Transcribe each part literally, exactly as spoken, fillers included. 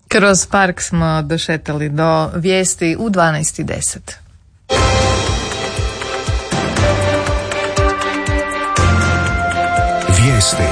Kroz park smo došetali do vijesti u dvanaest i deset. Vijesti.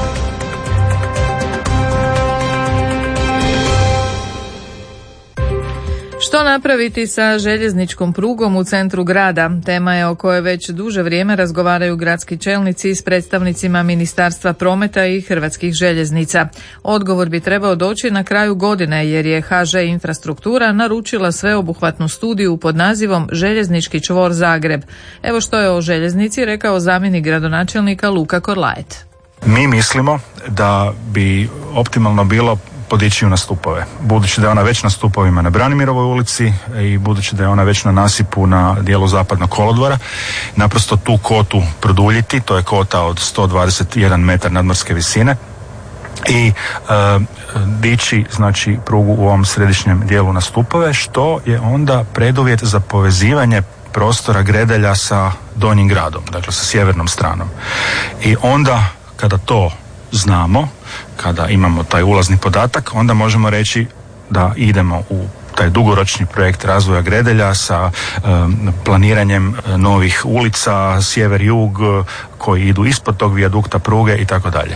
Što napraviti sa željezničkom prugom u centru grada? Tema je o kojoj već duže vrijeme razgovaraju gradski čelnici s predstavnicima Ministarstva prometa i Hrvatskih željeznica. Odgovor bi trebao doći na kraju godine jer je H Ž Infrastruktura naručila sveobuhvatnu studiju pod nazivom Željeznički čvor Zagreb. Evo što je o željeznici rekao zamjenik gradonačelnika Luka Korlajet. Mi mislimo da bi optimalno bilo podići ju na stupove. Budući da je ona već na stupovima na Branimirovoj ulici i budući da je ona već na nasipu na dijelu zapadnog kolodvora, naprosto tu kotu produljiti, to je kota od sto dvadeset jedan metar nadmorske visine, i e, dići znači prugu u ovom središnjem dijelu na stupove, što je onda preduvjet za povezivanje prostora Gredelja sa Donjim gradom, dakle sa sjevernom stranom. I onda kada to znamo, kada imamo taj ulazni podatak, onda možemo reći da idemo u taj dugoročni projekt razvoja Gredelja sa um, planiranjem novih ulica, sjever-jug, koji idu ispod tog vijadukta pruge i tako dalje.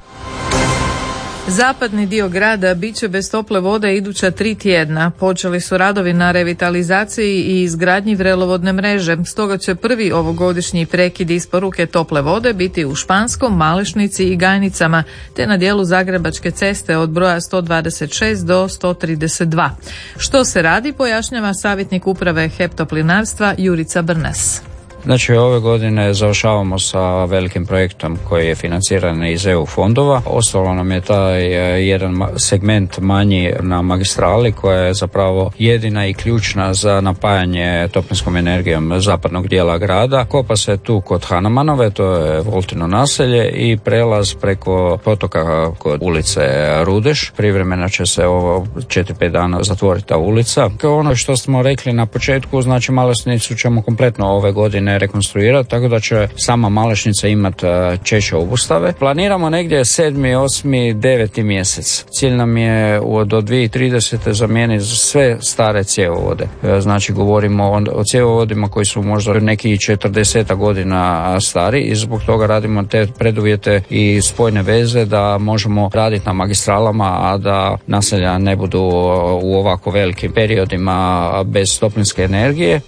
Zapadni dio grada bit će bez tople vode iduća tri tjedna. Počeli su radovi na revitalizaciji i izgradnji vrelovodne mreže, stoga će prvi ovogodišnji prekid isporuke tople vode biti u Španskom, Malešnici i Gajnicama, te na dijelu Zagrebačke ceste od broja sto dvadeset šest do sto trideset dva. Što se radi, pojašnjava savjetnik uprave H E P Toplinarstva Jurica Brnas. Znači ove godine završavamo sa velikim projektom koji je financiran iz E U fondova. Ostalo nam je taj jedan segment manji na magistrali koja je zapravo jedina i ključna za napajanje toplinskom energijom zapadnog dijela grada. Kopa se tu kod Hanamanove, to je Voltino naselje, i prelaz preko potoka kod ulice Rudeš. Privremeno će se ovo četiri pet dana zatvoriti ta ulica. Kao ono što smo rekli na početku, znači Malešnicu ćemo kompletno ove godine rekonstruirati, tako da će sama Malešnica imati češće obustave. Planiramo negdje sedmi, osmi, deveti mjesec. Cilj nam je do dvije tisuće tridesete zamijeniti sve stare cjevovode. Znači govorimo o, o cjevovodima koji su možda neki četrdeset godina stari i zbog toga radimo te preduvjete i spojne veze da možemo raditi na magistralama, a da naselja ne budu u ovako velikim periodima bez toplinske energije.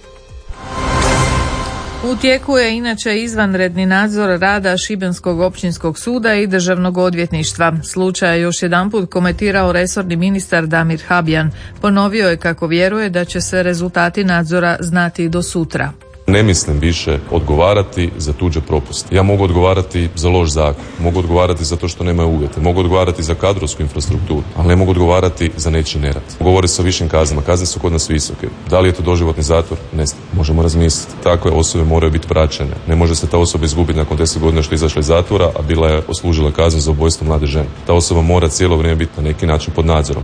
U tijeku je inače izvanredni nadzor rada Šibenskog općinskog suda i državnog odvjetništva. Slučaj je još jedanput komentirao resorni ministar Damir Habijan. Ponovio je kako vjeruje da će se rezultati nadzora znati do sutra. Ne mislim više odgovarati za tuđe propuste. Ja mogu odgovarati za loš zakon, mogu odgovarati za to što nemaju uvjete, mogu odgovarati za kadrovsku infrastrukturu, ali ne mogu odgovarati za nečiji nerad. Govori se o višim kaznama, kazne su kod nas visoke. Da li je to doživotni zatvor? Ne znam, možemo razmisliti. Takve osobe moraju biti vraćene. Ne može se ta osoba izgubiti nakon deset godina što je izašla iz zatvora, a bila je oslužila kaznu za ubojstvo mlade žene. Ta osoba mora cijelo vrijeme biti na neki način pod nadzorom.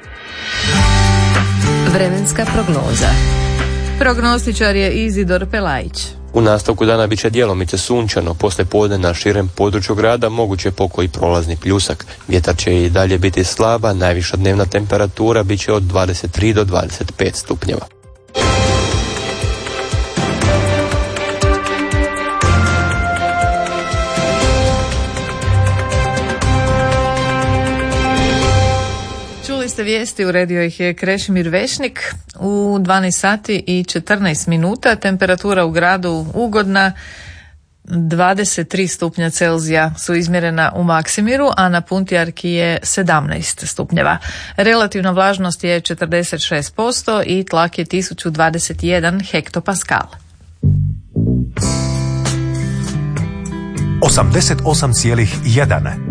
Vremenska prognoza. Prognostičar je Izidor Pelajić. U nastavku dana bit će djelomice sunčano, poslije podne na širem području grada moguće pokoji prolazni pljusak. Vjetar će i dalje biti slaba, najviša dnevna temperatura bit će od dvadeset tri do dvadeset pet stupnjeva. Ste vijesti, uredio ih je Krešimir Vešnik. U dvanaest sati i četrnaest minuta temperatura u gradu ugodna, dvadeset tri stupnja Celzija su izmjerena u Maksimiru, a na Puntijarki je sedamnaest stupnjeva. Relativna vlažnost je četrdeset šest posto i tlak je tisuću dvadeset jedan hektopaskal. osamdeset osam zarez jedan